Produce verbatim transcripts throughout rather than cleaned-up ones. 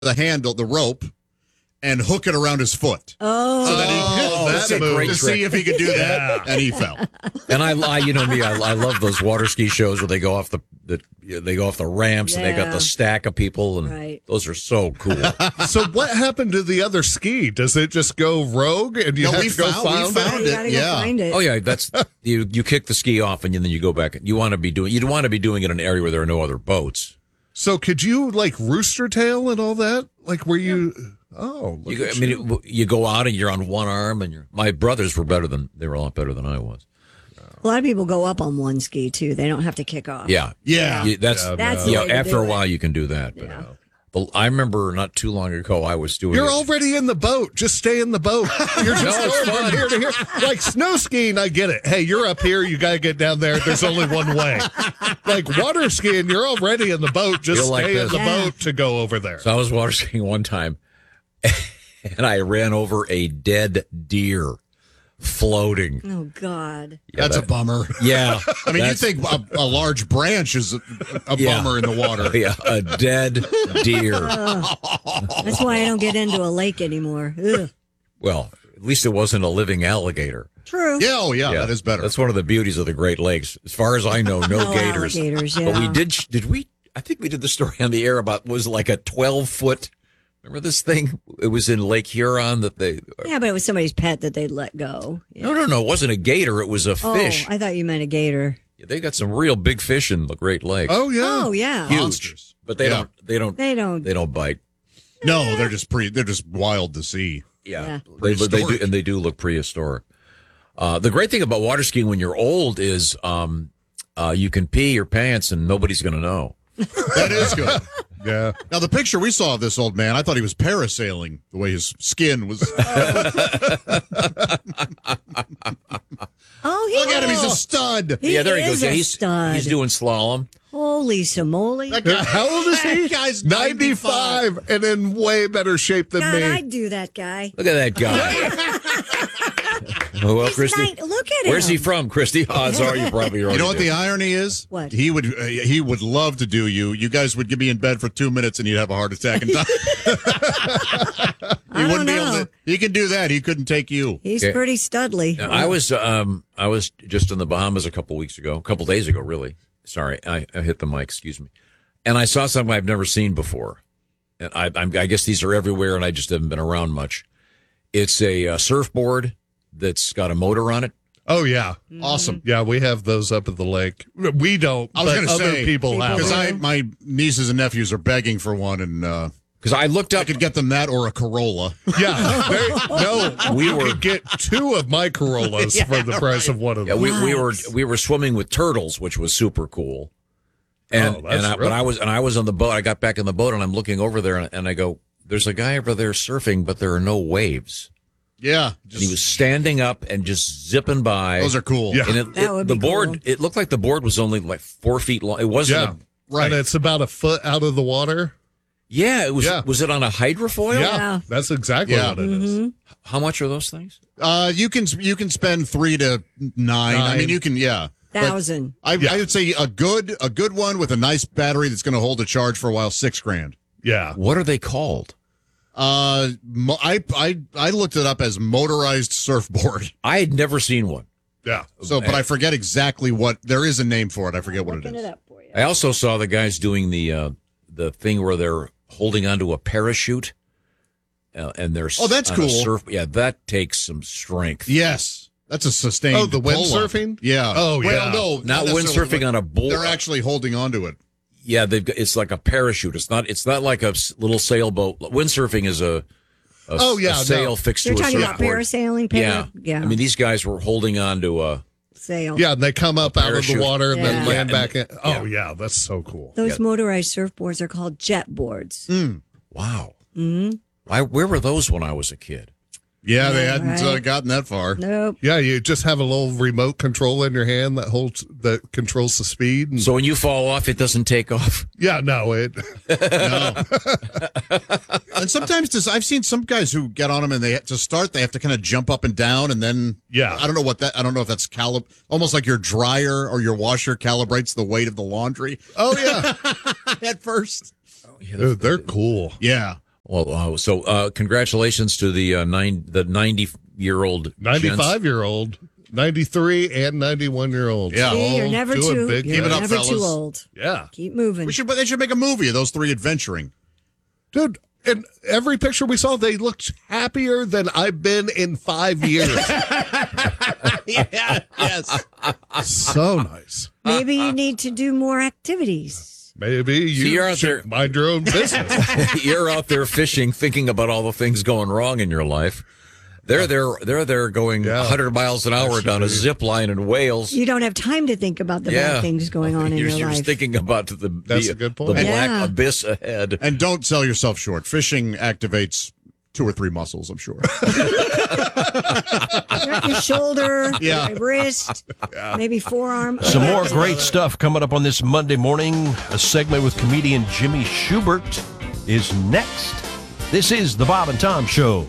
the handle, the rope, and hook it around his foot. Oh, so then he Oh, hit that's that a move great to trick. see if he could do that, Yeah. and he fell. And I, I, you know me, I, I love those water ski shows where they go off the, the they go off the ramps and they got Yeah. the stack of people, and Right. those are so cool. So what happened to the other ski? Does it just go rogue and you No, have we to go found- we find found it? you gotta it, go yeah. find it. Oh yeah, that's you. You kick the ski off and then you go back. You want to be doing. You'd want to be doing it in an area where there are no other boats. So could you like rooster tail and all that? Like where you? Oh, look You go, at I mean, you. it, you go out and you're on one arm, and you're. My brothers were better than they were a lot better than I was. A lot of people go up on one ski too. They don't have to kick off. Yeah, Yeah. You- that's Yeah, That's yeah. the way to After do a it. while, you can do that. But, Yeah. uh, but I remember not too long ago, I was doing. You're it. already in the boat. Just stay in the boat. You're just No, it's going from fun. here to here. Like snow skiing, I get it. Hey, you're up here. You got to get down there. There's only one way. Like water skiing, you're already in the boat. Just You're like stay in this. the Yeah. boat to go over there. So I was water skiing one time, and I ran over a dead deer floating. Oh God. Yeah, That's that- a bummer. Yeah, I mean, you that's- think a, a large branch is a, a Yeah. bummer in the water. Yeah, a dead deer. That's why I don't get into a lake anymore. Ugh. Well, at least it wasn't a living alligator. True. Yeah, oh yeah, that is better. That's one of the beauties of the Great Lakes. As far as I know, no, No gators. alligators, But we yeah. did. Did we? I think we did the story on the air about was like a twelve foot. Remember this thing? It was in Lake Huron that they. Yeah, but it was somebody's pet that they let go. Yeah. No, no, no. It wasn't a gator. It was a Oh, fish. I thought you meant a gator. They got some real big fish in the Great Lakes. Oh yeah. Oh yeah. huge. monsters. But they Yeah. don't. They don't. They don't. They don't bite. No, they're just pre. They're just wild to see. Yeah, Yeah. They, but they do, Prehistoric. and they do look prehistoric. Uh, the great thing about water skiing when you're old is um, uh, you can pee your pants and nobody's going to know. That is good. Yeah. Now the picture we saw of this old man, I thought he was parasailing. The way his skin was. Oh, he Look at him, he's a stud. He yeah, there he is goes. Yeah, a he's stud. he's doing slalom. Holy simoly. That guy, How old is he? That guy's ninety-five and in way better shape than God, me. I'd do that guy. Look at that guy. Oh, well, He's Christy, nine- look at him. where's he from, Christy? Odds are you probably already You know what do. the irony is? What? He would uh, he would love to do you. You guys would be in bed for two minutes and you'd have a heart attack and die. he I don't wouldn't be able know. to. He can do that. He couldn't take you. He's Okay. pretty studly. I was um I was just in the Bahamas a couple weeks ago, a couple days ago, really. Sorry, I, I hit the mic. Excuse me. And I saw something I've never seen before. And I I'm, I guess these are everywhere, and I just haven't been around much. It's a, uh surfboard that's got a motor on it. Oh yeah. Awesome. Yeah, we have those up at the lake. We don't. I was but going to other say people have. because them. I my nieces and nephews are begging for one, and uh, Because I looked I up. could get them that or a Corolla. Yeah. They, no, We we were- could get two of my Corollas for the price of one of Yeah, them. we, we were Nice. we were swimming with turtles, which was super cool. And Oh, that's and I, real but I was and I was on the boat. I got back in the boat and I'm looking over there and, and I go, "There's a guy over there surfing, but there are no waves." Yeah, And he was standing up and just zipping by. those are cool. Yeah. And it, That it- would the be board. cool. It looked like the board was only like four feet long. It wasn't. Yeah. A, Right. And it's about a foot out of the water. yeah. It was. Yeah. Was it on a hydrofoil? Yeah. Yeah. That's exactly Yeah. what it is. How much are those things? Uh, you can you can spend three to nine. I Nine. mean, you can yeah. But Thousand. I, Yeah. I would say a good a good one with a nice battery that's going to hold a charge for a while. Six grand. Yeah. What are they called? Uh, mo- I I I looked it up as motorized surfboard. I had never seen one. Yeah. So, but I forget exactly what there is a name for it. I forget what it Looking is. it up for you. I also saw the guys doing the uh, the thing where they're holding onto a parachute, uh, and they're Oh, that's on a cool. Surf, yeah, that takes some strength. Yes, that's a sustained. Oh, the pull-up. windsurfing? Yeah. Oh, well, yeah. no, Not necessarily, windsurfing but on a board. They're actually holding onto it. Yeah, they've got, it's like a parachute. It's not. It's not like a s- little sailboat. Windsurfing is a, a Oh, a yeah, sail no. fixed You're to a talking about surfboard. parasailing, Yeah, para- yeah. I mean, these guys were holding on to a. sail. Yeah, and they come up out of the Parachute. water and then Yeah. land Yeah, back in. and- Oh, yeah, that's so cool. Those motorized surfboards are called jet boards. Wow. Mm-hmm. Why? Where were those when I was a kid? Yeah, they Yeah, hadn't uh, right. gotten that far. Nope. Yeah, you just have a little remote control in your hand that holds that controls the speed. And, So when you fall off, it doesn't take off. yeah, no, it. No. And sometimes this, I've seen some guys who get on them and they to start they have to kind of jump up and down and then Yeah. I don't know what that I don't know if that's calib almost like your dryer or your washer calibrates the weight of the laundry Oh yeah, at first. Dude, they're cool. Yeah. Well, uh, so uh, congratulations to the uh, nine the ninety year old ninety-five year old, ninety-three and ninety-one year old. Yeah. See, you're all never doing too. big You're Keep it up, never too fellas. old. Yeah. Keep moving. We should, but they should make a movie of those three adventuring. Dude, in every picture we saw, they looked happier than I've been in five years. Yeah, yes. So nice. Maybe you need to do more activities. Maybe you you're out should there- mind your own business. You're out there fishing, thinking about all the things going wrong in your life. They're there. They're there going Yeah. one hundred miles an hour That's down a right. zip line in Wales. You don't have time to think about the Yeah. bad things going on in you're, your you're life. thinking about the, That's the, a good the point. black Yeah. abyss ahead. And don't sell yourself short. Fishing activates two or three muscles, I'm sure. Your shoulder, Yeah. your wrist, maybe forearm. Some more great stuff coming up on this Monday morning. A segment with comedian Jimmy Schubert is next. This is the Bob and Tom Show.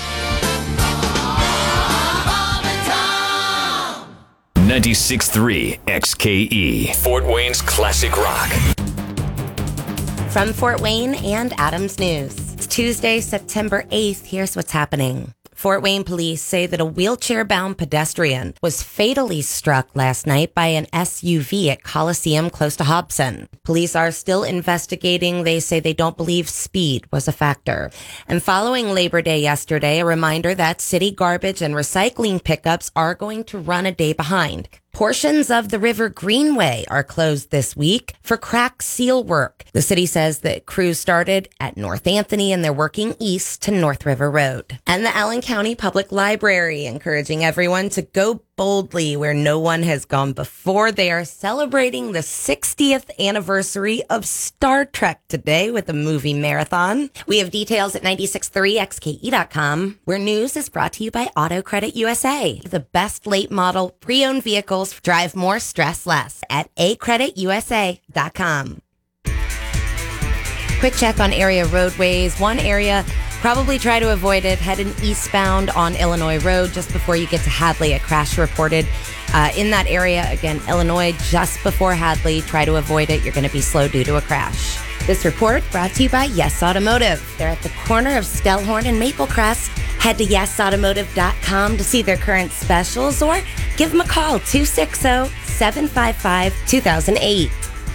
ninety-six point three X K E, Fort Wayne's classic rock. From Fort Wayne and Adams News. It's Tuesday, September eighth. Here's what's happening. Fort Wayne police say that a wheelchair-bound pedestrian was fatally struck last night by an S U V at Coliseum close to Hobson. Police are still investigating. They say they don't believe speed was a factor. And following Labor Day yesterday, a reminder that city garbage and recycling pickups are going to run a day behind. Portions of the River Greenway are closed this week for crack seal work. The city says that crews started at North Anthony and they're working east to North River Road. And the Allen County Public Library encouraging everyone to go boldly where no one has gone before. They are celebrating the sixtieth anniversary of Star Trek today with a movie marathon. We have details at ninety-six point three X K E dot com, where news is brought to you by Auto Credit U S A. The best late model pre-owned vehicles drive more, stress less at a credit u s a dot com. Quick check on area roadways. One area, probably try to avoid it. Heading eastbound on Illinois Road just before you get to Hadley. A crash reported uh, in that area. Again, Illinois just before Hadley. Try to avoid it. You're going to be slow due to a crash. This report brought to you by Yes Automotive. They're at the corner of Stellhorn and Maple Crest. Head to yes automotive dot com to see their current specials or give them a call, two six zero, seven five five, two thousand eight.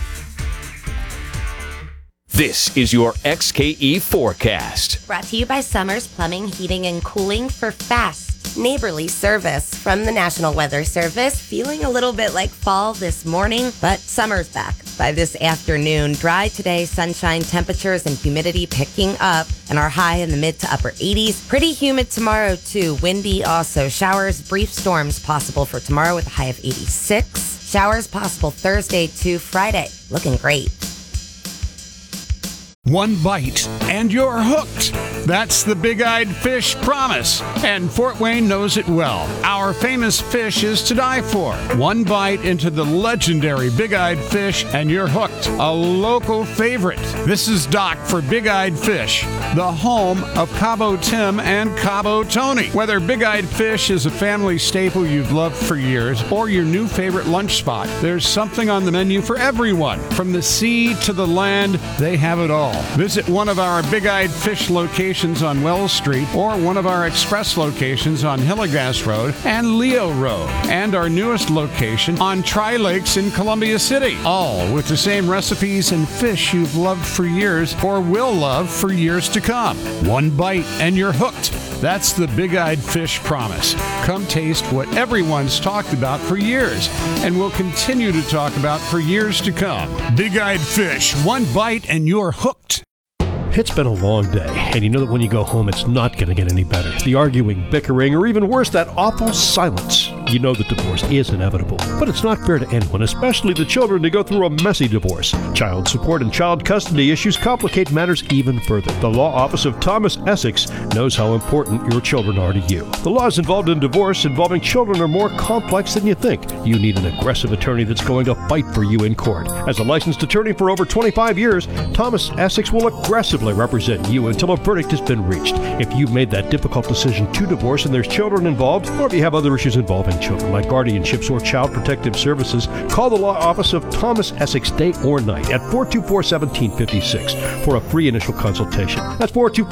This is your X K E forecast. Brought to you by Summers Plumbing, Heating, and Cooling for fast, neighborly service. From the National Weather Service, feeling a little bit like fall this morning, but summer's back by this afternoon. Dry today, sunshine, temperatures and humidity picking up, and our high in the mid to upper eighties. Pretty humid tomorrow, too. Windy also. Showers, brief storms possible for tomorrow with a high of eighty-six. Showers possible Thursday to Friday. Looking great. One bite and you're hooked. That's the big-eyed fish promise, and Fort Wayne knows it well. Our famous fish is to die for. One bite into the legendary big-eyed fish and you're hooked. A local favorite. This is Doc for Big-Eyed Fish, the home of Cabo Tim and Cabo Tony. Whether big-eyed fish is a family staple you've loved for years or your new favorite lunch spot, there's something on the menu for everyone. From the sea to the land, they have it all. Visit one of our Big-Eyed Fish locations on Wells Street or one of our express locations on Hillegas Road and Leo Road, and our newest location on Tri Lakes in Columbia City, all with the same recipes and fish you've loved for years or will love for years to come. One bite and you're hooked. That's the Big-Eyed Fish promise. Come taste what everyone's talked about for years and will continue to talk about for years to come. Big-Eyed Fish, one bite and you're hooked. It's been a long day, and you know that when you go home, it's not going to get any better. The arguing, bickering, or even worse, that awful silence. You know that divorce is inevitable, but it's not fair to anyone, especially the children, to go through a messy divorce. Child support and child custody issues complicate matters even further. The law office of Thomas Essex knows how important your children are to you. The laws involved in divorce involving children are more complex than you think. You need an aggressive attorney that's going to fight for you in court. As a licensed attorney for over twenty-five years, Thomas Essex will aggressively represent you until a verdict has been reached. If you've made that difficult decision to divorce and there's children involved, or if you have other issues involving children like guardianships or child protective services, call the law office of Thomas Essex day or night at four two four, one seven five six for a free initial consultation. That's four two four